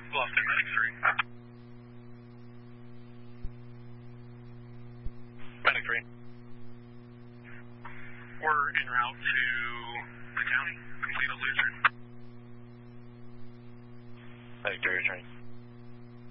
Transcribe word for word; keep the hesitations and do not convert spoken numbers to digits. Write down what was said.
Lost in Medic three. Medic three. We're en route to the county. Complete a loser. Medic three, returning.